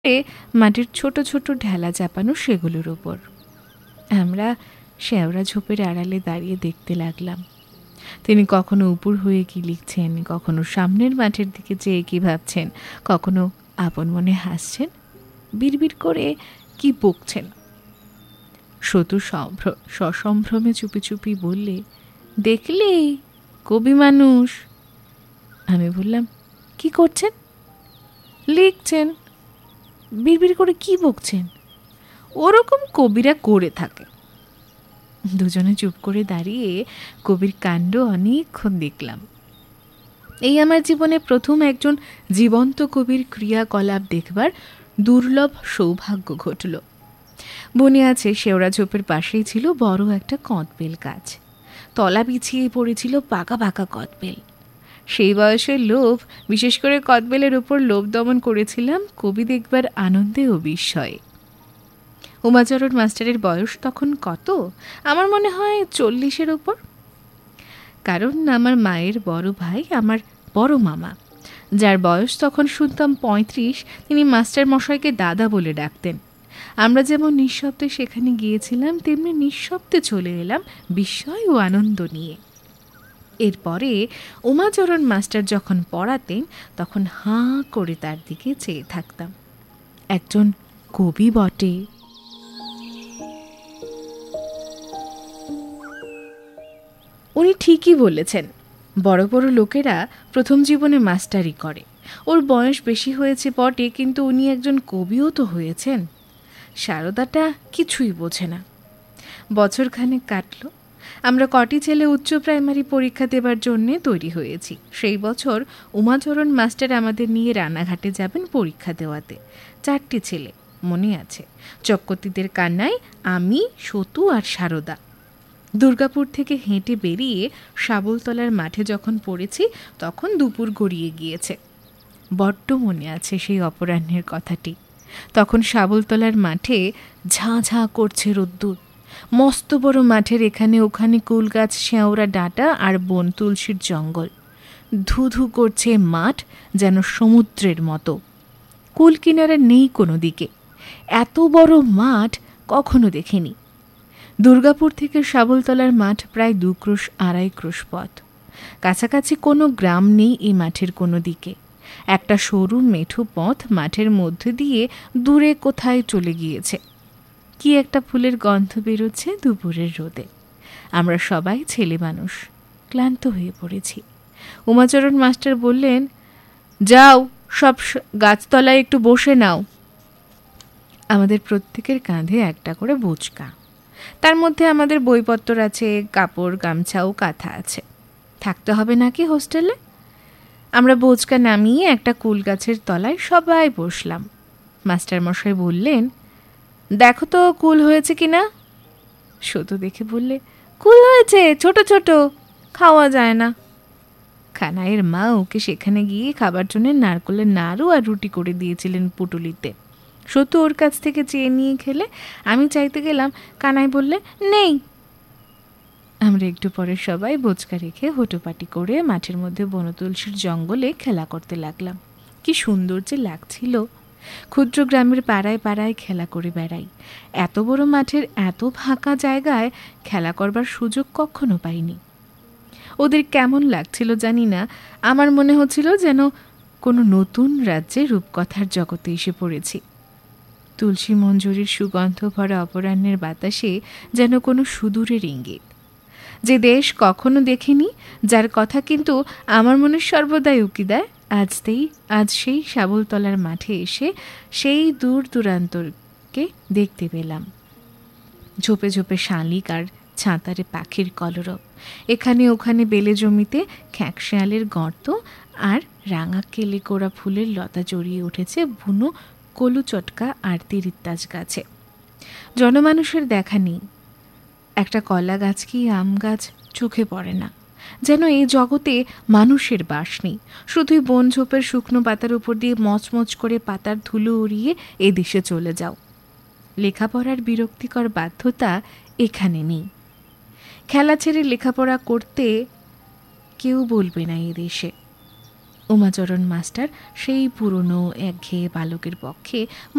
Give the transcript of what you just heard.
মাটির ছোট ছোট ঢেলা চাপানো সেগুলোর উপর। আমরা শেওড়া ঝোপের আড়ালে দাঁড়িয়ে দেখতে লাগলাম। তিনি কখনো উপর হয়ে কি লিখছেন, কখনো সামনের মাঠের দিকে চেয়ে কি ভাবছেন, কখনো আপন মনে হাসছেন, বিড়বিড় করে কি বকছেন। সতু সসম্ভ্রমে চুপি চুপি বললে, দেখলি কবি মানুষ। আমি বললাম, কি করছেন? লিখছেন। বিড়বিড় করে কি বকছেন? ওরকম কবিরা করে থাকে। দুজনে চুপ করে দাঁড়িয়ে কবির কাণ্ড অনেকক্ষণ দেখলাম। এই আমার জীবনে প্রথম একজন জীবন্ত কবির ক্রিয়াকলাপ দেখবার দুর্লভ সৌভাগ্য ঘটল। বনে আছে শেওড়া ঝোপের পাশেই ছিল বড় একটা কদবেল গাছ। তলা বিছিয়ে পড়েছিল পাকা পাকা কদবেল। সেই বয়সের লোভ, বিশেষ করে কদবেলের উপর লোভ দমন করেছিলাম কবি দেখবার আনন্দে ও বিস্ময়ে। উমাচরণ মাস্টারের বয়স তখন কত? আমার মনে হয় 40-এর ওপর। কারণ আমার মায়ের বড় ভাই, আমার বড় মামা, যার বয়স তখন শুনতাম 35, তিনি মাস্টার মশাইকে দাদা বলে ডাকতেন। আমরা যেমন নিঃশব্দে সেখানে গিয়েছিলাম, তেমনি নিঃশব্দে চলে এলাম বিস্ময় ও আনন্দ নিয়ে। এরপরে উমাচরণ মাস্টার যখন পড়াতেন, তখন হাঁ করে তার দিকে চেয়ে থাকতাম। একজন কবি বটে। উনি ঠিকই বলেছেন, বড় বড় লোকেরা প্রথম জীবনে মাস্টারি করে। ওর বয়স বেশি হয়েছে বটে, কিন্তু উনি একজন কবিও তো হয়েছেন। সারদাটা কিছুই বোঝে না। বছরখানেক কাটল। আমরা কটি ছেলে উচ্চ প্রাইমারি পরীক্ষা দেবার জন্যে তৈরি হয়েছি। সেই বছর উমাচরণ মাস্টার আমাদের নিয়ে রানাঘাটে যাবেন পরীক্ষা দেওয়াতে। 4টি ছেলে, মনে আছে। চক্কতিদের কান্নায় আমি, সতু আর সারদা। দুর্গাপুর থেকে হেঁটে বেরিয়ে শাবলতলার মাঠে যখন পড়েছি, তখন দুপুর গড়িয়ে গিয়েছে। বড্ড মনে আছে সেই অপরাহ্নের কথাটি। তখন শাবলতলার মাঠে ঝাঁ ঝাঁ করছে রোদ্দুর। মস্ত বড় মাঠের এখানে ওখানে কুল গাছ, শেওড়া ডাঁটা আর বন তুলসীর জঙ্গল। ধু ধু করছে মাঠ, যেন সমুদ্রের মতো। কুল কিনারা নেই কোনো দিকে। এত বড় মাঠ কখনো দেখিনি। দুর্গাপুর থেকে শাবলতলার মাঠ প্রায় 2 ক্রোশ 2.5 ক্রোশ পথ। কাছাকাছি কোনো গ্রাম নেই এই মাঠের কোনো দিকে। একটা সরু মেঠো পথ মাঠের মধ্যে দিয়ে দূরে কোথায় চলে গিয়েছে। কি একটা ফুলের গন্ধ বেরোচ্ছে দুপুরের রোদে। আমরা সবাই ছেলে মানুষ, ক্লান্ত হয়ে পড়েছি। উমাচরণ মাস্টার বললেন, যাও সব গাছতলায় একটু বসে নাও। আমাদের প্রত্যেকের কাঁধে একটা করে বোঁচকা। তার মধ্যে আমাদের বইপত্র আছে, কাপড় গামছা ও কাঁথা আছে। থাকতে হবে নাকি হোস্টেলে? আমরা বোঁচকা নামিয়ে একটা কুল গাছের তলায় সবাই বসলাম। মাস্টারমশাই বললেন, দেখো তো কুল হয়েছে কিনা। সতু দেখে বললে, কুল হয়েছে, ছোট ছোট, খাওয়া যায় না। কানাইয়ের মা ওকে সেখানে গিয়ে খাবার জন্য নারকলের নাড়ু আর রুটি করে দিয়েছিলেন পুটুলিতে। সতু ওর কাছ থেকে চেয়ে নিয়ে খেলে। আমি চাইতে গেলাম, কানাই বললে, নেই। আমরা একটু পরে সবাই বোঁচকা রেখে হোটোপাটি করে মাঠের মধ্যে বনতুলসীর জঙ্গলে খেলা করতে লাগলাম। কি সুন্দর যে লাগছিল। ক্ষুদ্র গ্রামের পাড়ায় পাড়ায় খেলা করে বেড়াই। এত বড় মাঠের এত ফাঁকা জায়গায় খেলা করবার সুযোগ কখনো পাইনি। ওদের কেমন লাগছিল জানি না। আমার মনে হচ্ছিল যেন কোনো নতুন রাজ্যে রূপকথার জগতে এসে পড়েছি। তুলসী মঞ্জুরির সুগন্ধ ভরা অপরাহ্নের বাতাসে যেন কোনো সুদূরের ইঙ্গিত। যে দেশ কখনো দেখিনি, যার কথা কিন্তু আমার মনে সর্বদাই উকি দেয়, আজ সেই শাবলতলার মাঠে এসে সেই দূর দূরান্তরকে দেখতে পেলাম। ঝোপে ঝোপে শালিক আর ছাতারে পাখির কলরব। এখানে ওখানে বেলে জমিতে খ্যাঁকশেয়ালের গর্ত আর রাঙা কেলে কোড়া ফুলের লতা জড়িয়ে উঠেছে বুনো কলু চটকা আর তিরিত্তাজ গাছে। জনমানুষের দেখা নেই। একটা কলা গাছ কি আম গাছ চোখে পড়ে না। যেন এই জগতে মানুষের বাস নেই। শুধুই বন ঝোপের শুকনো পাতার উপর দিয়ে মচমচ করে পাতার ধুলো উড়িয়ে এদেশে চলে যাও। লেখাপড়ার বিরক্তিকর বাধ্যতা এখানে নেই। খেলা ছেড়ে লেখাপড়া করতে কেউ বলবে না এ দেশে। উমাচরণ মাস্টার সেই পুরনো একঘেয়ে বালকের পক্ষে